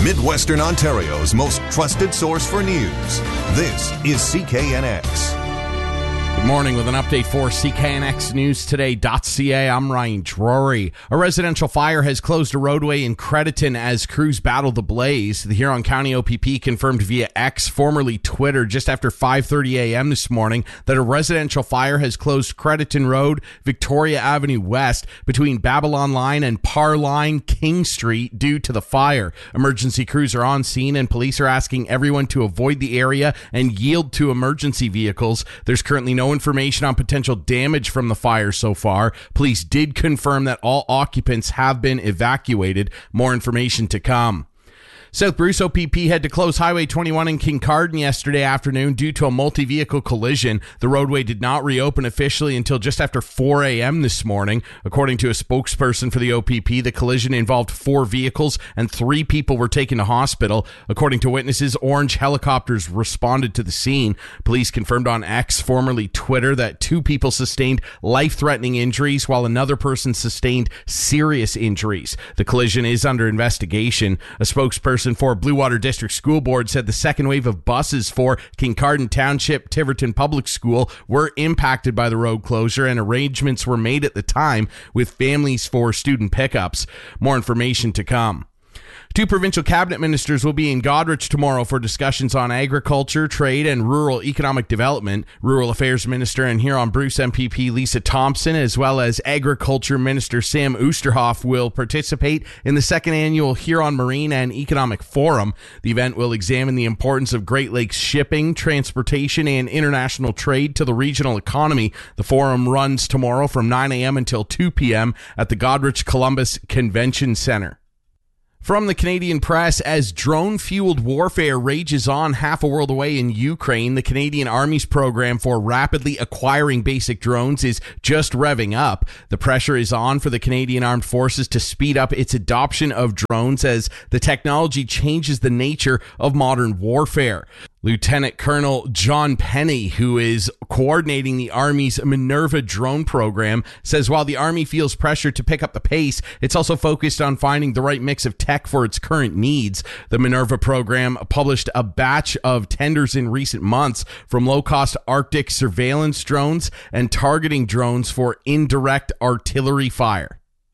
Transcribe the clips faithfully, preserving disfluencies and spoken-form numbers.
Midwestern Ontario's most trusted source for news. This is C K N X. Good morning with an update for C K N X News Today dot C A. I'm Ryan Drury. A residential fire has closed a roadway in Crediton as crews battle the blaze. The Huron County O P P confirmed via X, formerly Twitter, just after five thirty a.m. this morning that a residential fire has closed Crediton Road, Victoria Avenue West, between Babylon Line and Par Line, King Street, due to the fire. Emergency crews are on scene and police are asking everyone to avoid the area and yield to emergency vehicles. There's currently no information on potential damage from the fire so far. Police did confirm that all occupants have been evacuated. More information to come. South Bruce O P P had to close Highway twenty-one in Kincardine yesterday afternoon due to a multi-vehicle collision. The roadway did not reopen officially until just after four a.m. this morning. According to a spokesperson for the O P P, the collision involved four vehicles and three people were taken to hospital. According to witnesses, orange helicopters responded to the scene. Police confirmed on X, formerly Twitter, that two people sustained life-threatening injuries while another person sustained serious injuries. The collision is under investigation. A spokesperson for Blue Water District School Board said the second wave of buses for Kincardine Township Tiverton Public School were impacted by the road closure and arrangements were made at the time with families for student pickups. More information to come. Two provincial cabinet ministers will be in Goderich tomorrow for discussions on agriculture, trade, and rural economic development. Rural Affairs Minister and Huron Bruce M P P Lisa Thompson, as well as Agriculture Minister Sam Oosterhoff, will participate in the second annual Huron Marine and Economic Forum. The event will examine the importance of Great Lakes shipping, transportation, and international trade to the regional economy. The forum runs tomorrow from nine a.m. until two p.m. at the Goderich Columbus Convention Center. From the Canadian press, as drone-fueled warfare rages on half a world away in Ukraine, the Canadian Army's program for rapidly acquiring basic drones is just revving up. The pressure is on for the Canadian Armed Forces to speed up its adoption of drones as the technology changes the nature of modern warfare. Lieutenant Colonel John Penny, who is coordinating the Army's Minerva drone program, says while the Army feels pressure to pick up the pace, it's also focused on finding the right mix of tech for its current needs. The Minerva program published a batch of tenders in recent months, from low-cost Arctic surveillance drones and targeting drones for indirect artillery fire.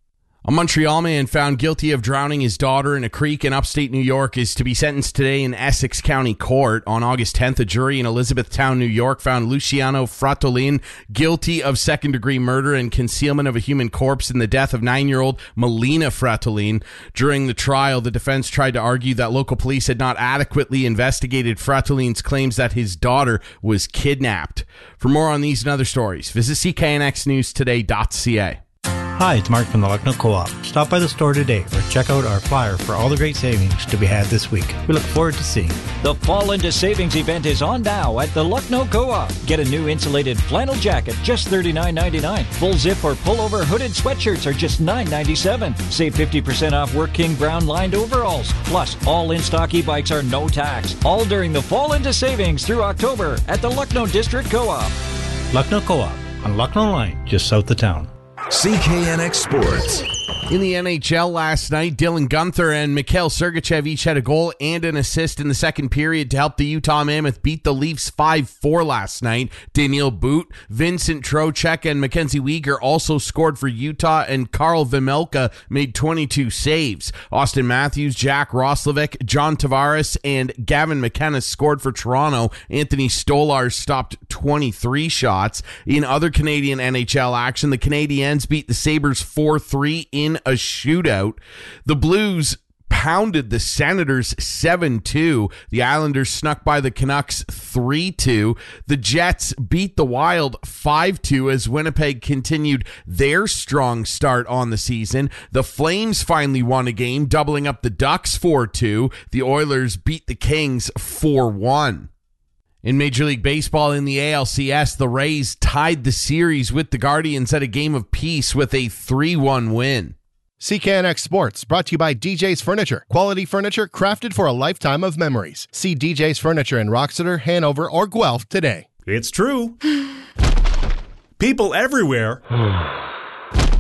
A Montreal man found guilty of drowning his daughter in a creek in upstate New York is to be sentenced today in Essex County Court. On August tenth, a jury in Elizabethtown, New York, found Luciano Fratolin guilty of second-degree murder and concealment of a human corpse in the death of nine-year-old Melina Fratolin. During the trial, the defense tried to argue that local police had not adequately investigated Fratolin's claims that his daughter was kidnapped. For more on these and other stories, visit C K N X News Today dot C A. Hi, it's Mark from the Lucknow Co-op. Stop by the store today or check out our flyer for all the great savings to be had this week. We look forward to seeing you. The Fall into Savings event is on now at the Lucknow Co-op. Get a new insulated flannel jacket, just thirty-nine ninety-nine. Full zip or pullover hooded sweatshirts are just nine ninety-seven. Save fifty percent off Work King brown lined overalls. Plus, all in-stock e-bikes are no tax. All during the Fall into Savings through October at the Lucknow District Co-op. Lucknow Co-op on Lucknow Line, just south of town. C K N X Sports. In the N H L last night, Dylan Guenther and Mikhail Sergachev each had a goal and an assist in the second period to help the Utah Mammoth beat the Leafs five four last night. Daniel Boot, Vincent Trocheck, and Mackenzie Weegar also scored for Utah, and Karl Vejmelka made twenty-two saves. Austin Matthews, Jack Roslovic, John Tavares, and Gavin McKenna scored for Toronto. Anthony Stolarz stopped twenty-three shots. In other Canadian N H L action, the Canadiens beat the Sabres four three in a shootout. The Blues pounded the Senators seven two. The Islanders snuck by the Canucks three two. The Jets beat the Wild five two as Winnipeg continued their strong start on the season. The Flames finally won a game, doubling up the Ducks four two. The Oilers beat the Kings four one. In Major League Baseball in the A L C S, the Rays tied the series with the Guardians at a game of peace with a three one win. C K N X Sports, brought to you by D J's Furniture. Quality furniture crafted for a lifetime of memories. See D J's Furniture in Roxeter, Hanover, or Guelph today. It's true. People everywhere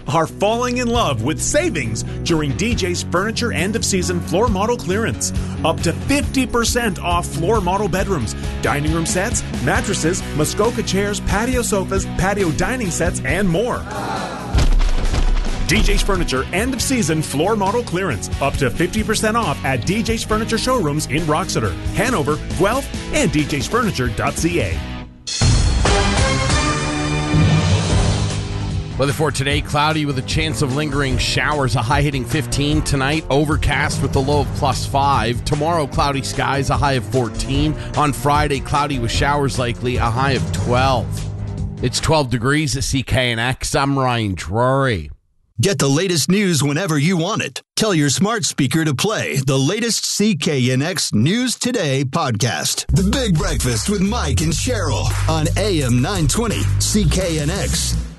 are falling in love with savings during D J's Furniture end-of-season floor model clearance. Up to fifty percent off floor model bedrooms, dining room sets, mattresses, Muskoka chairs, patio sofas, patio dining sets, and more. D J's Furniture end-of-season floor model clearance. Up to fifty percent off at D J's Furniture showrooms in Roxeter, Hanover, Guelph, and d j's furniture dot c a. Weather for today, cloudy with a chance of lingering showers, a high hitting fifteen tonight, overcast with a low of plus five. Tomorrow, cloudy skies, a high of fourteen. On Friday, cloudy with showers likely, a high of twelve. It's twelve degrees at C K N X. I'm Ryan Drury. Get the latest news whenever you want it. Tell your smart speaker to play the latest C K N X News Today podcast. The Big Breakfast with Mike and Cheryl on A M nine twenty C K N X.